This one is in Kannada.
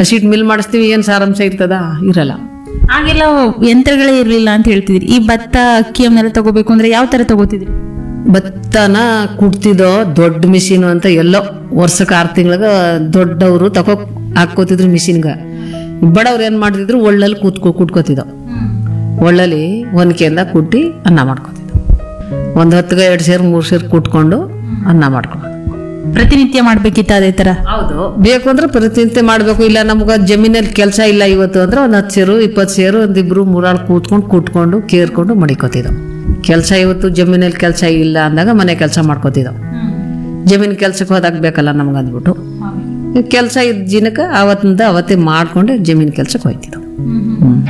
ಹಸಿಟ್ ಮಿಲ್ ಮಾಡಿಸ್ತೀವಿ, ಏನು ಸಾರಾಂಶ ಇರ್ತದ? ಇರಲ್ಲ. ಆಗೆಲ್ಲ ಯಂತ್ರಗಳೇ ಇರ್ಲಿಲ್ಲ ಅಂತ ಹೇಳ್ತಿದ್ರಿ. ಈ ಭತ್ತ ಅಕ್ಕಿ ಅವನ್ನೆಲ್ಲ ತಗೋಬೇಕು ಅಂದ್ರೆ ಯಾವ ತರ ತಗೋತಿದ್ರಿ? ಭತ್ತನ ಕುಟ್ತಿದ್ದೋ ದೊಡ್ಡ ಮಿಷಿನ್ ಅಂತ, ಎಲ್ಲೋ ವರ್ಷಕ್ಕೆ 6 ತಿಂಗಳಿಗೆ ದೊಡ್ಡವರು ಹಾಕೋತಿದ್ರು ಮಿಷಿನ್ಗೆ. ಬಡವ್ರು ಏನ್ ಮಾಡ್ತಿದ್ರು, ಒಳ್ಳಲ್ಲಿ ಕುಟ್ಕೋತಿದ್ದೋ. ಒಳ್ಳಲ್ಲಿ ಒನ್ಕೆಯಿಂದ ಕುಟ್ಟಿ ಅನ್ನ ಮಾಡ್ಕೋತಿದ್ದೋ. 1 ಹೊತ್ತಿಗೆ 2 ಸೇರು 3 ಸೇರು ಕುಟ್ಕೊಂಡು ಅನ್ನ ಮಾಡ್ಕೊಂಡು. ಪ್ರತಿನಿತ್ಯ ಮಾಡ್ಬೇಕಿತ್ತ ಅದೇ ತರ? ಹೌದು, ಬೇಕು ಅಂದ್ರೆ ಪ್ರತಿನಿತ್ಯ ಮಾಡ್ಬೇಕು. ಇಲ್ಲ ನಮ್ಗೆ ಜಮೀನಲ್ಲಿ ಕೆಲಸ ಇಲ್ಲ ಇವತ್ತು ಅಂದ್ರೆ 10 ಸೇರು 20 ಸೇರು ಒಂದಿಬ್ರು 3-4 ಕುಟ್ಕೊಂಡು ಕೇರ್ಕೊಂಡು ಮಡಿಕೋತಿದ್ದೋ. ಕೆಲಸ ಇವತ್ತು ಜಮೀನಲ್ಲಿ ಕೆಲಸ ಇಲ್ಲ ಅಂದಾಗ ಮನೆ ಕೆಲಸ ಮಾಡ್ಕೋತಿದ್ದೋ. ಜಮೀನ್ ಕೆಲ್ಸಕ್ಕೆ ಹೋದಾಗ ಬೇಕಲ್ಲ ನಮ್ಗೆ ಅಂದ್ಬಿಟ್ಟು ಕೆಲಸ ಇದ್ದ ದಿನಕ್ಕೆ ಅವತ್ತೇ ಮಾಡ್ಕೊಂಡು ಜಮೀನ್ ಕೆಲ್ಸಕ್ಕೆ ಹೋಯ್ತಿದ್ದೋ.